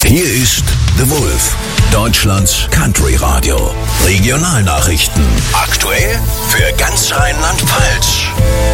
Hier ist The Wolf, Deutschlands Country Radio. Regionalnachrichten. Aktuell für ganz Rheinland-Pfalz.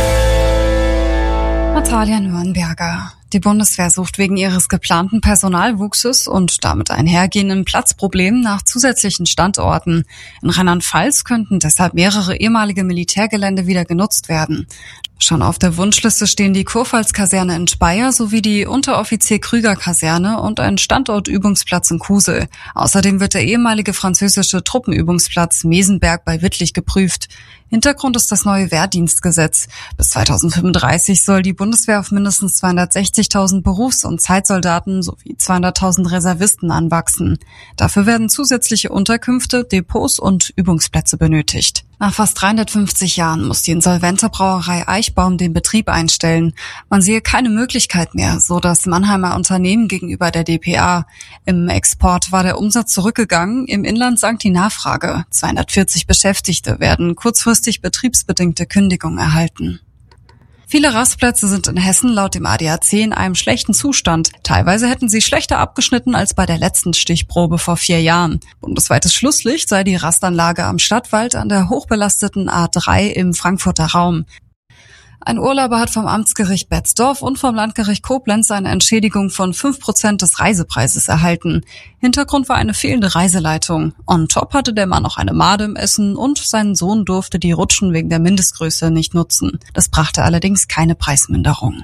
Natalia Nürnberger. Die Bundeswehr sucht wegen ihres geplanten Personalwuchses und damit einhergehenden Platzproblemen nach zusätzlichen Standorten. In Rheinland-Pfalz könnten deshalb mehrere ehemalige Militärgelände wieder genutzt werden. Schon auf der Wunschliste stehen die Kurpfalz-Kaserne in Speyer sowie die Unteroffizier-Krüger-Kaserne und ein Standortübungsplatz in Kusel. Außerdem wird der ehemalige französische Truppenübungsplatz Mesenberg bei Wittlich geprüft. Hintergrund ist das neue Wehrdienstgesetz. Bis 2035 soll die Bundeswehr auf mindestens 260.000 Berufs- und Zeitsoldaten sowie 200.000 Reservisten anwachsen. Dafür werden zusätzliche Unterkünfte, Depots und Übungsplätze benötigt. Nach fast 350 Jahren muss die insolvente Brauerei Eichbaum den Betrieb einstellen. Man sehe keine Möglichkeit mehr, so das Mannheimer Unternehmen gegenüber der dpa. Im Export war der Umsatz zurückgegangen, im Inland sank die Nachfrage. 240 Beschäftigte werden kurzfristig betriebsbedingte Kündigung erhalten. Viele Rastplätze sind in Hessen laut dem ADAC in einem schlechten Zustand. Teilweise hätten sie schlechter abgeschnitten als bei der letzten Stichprobe vor 4 Jahren. Bundesweites Schlusslicht sei die Rastanlage am Stadtwald an der hochbelasteten A3 im Frankfurter Raum. Ein Urlauber hat vom Amtsgericht Betzdorf und vom Landgericht Koblenz eine Entschädigung von 5% des Reisepreises erhalten. Hintergrund war eine fehlende Reiseleitung. On top hatte der Mann noch eine Made im Essen und sein Sohn durfte die Rutschen wegen der Mindestgröße nicht nutzen. Das brachte allerdings keine Preisminderung.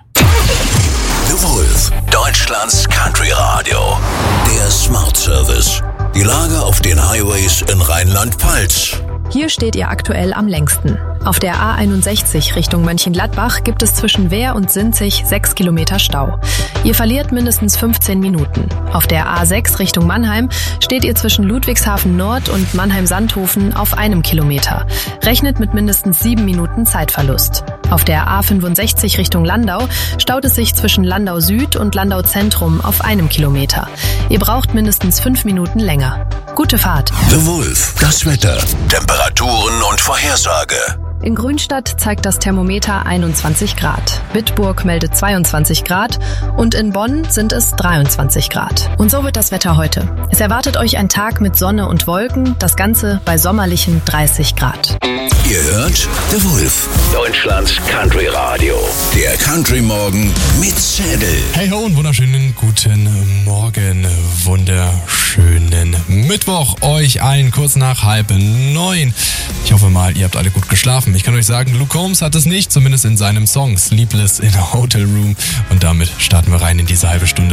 The Wolf, Deutschlands Country Radio. Der Smart Service. Die Lage auf den Highways in Rheinland-Pfalz. Hier steht ihr aktuell am längsten. Auf der A61 Richtung Mönchengladbach gibt es zwischen Wehr und Sinzig 6 Kilometer Stau. Ihr verliert mindestens 15 Minuten. Auf der A6 Richtung Mannheim steht ihr zwischen Ludwigshafen Nord und Mannheim-Sandhofen auf 1 Kilometer. Rechnet mit mindestens 7 Minuten Zeitverlust. Auf der A65 Richtung Landau staut es sich zwischen Landau Süd und Landau Zentrum auf 1 Kilometer. Ihr braucht mindestens 5 Minuten länger. Gute Fahrt. The Wolf, das Wetter, Temperaturen und Vorhersage. In Grünstadt zeigt das Thermometer 21 Grad. Bitburg meldet 22 Grad und in Bonn sind es 23 Grad. Und so wird das Wetter heute. Es erwartet euch ein Tag mit Sonne und Wolken, das Ganze bei sommerlichen 30 Grad. Ihr hört The Wolf, Deutschlands Country Radio. Der Country Morgen mit Zettel. Hey ho und wunderschönen guten Morgen, wunderschönen Mittwoch euch allen kurz nach 8:30. Ich hoffe mal, ihr habt alle gut geschlafen. Ich kann euch sagen, Luke Combs hat es nicht, zumindest in seinem Song Sleepless in a Hotel Room. Und damit starten wir rein in diese halbe Stunde.